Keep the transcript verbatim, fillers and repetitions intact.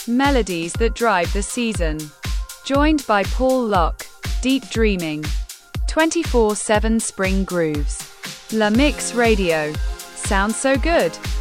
melodies that drive the season. Joined by Paul Locke, Deep Dreaming, twenty-four seven Spring Grooves. La Mix Radio. Sounds so good.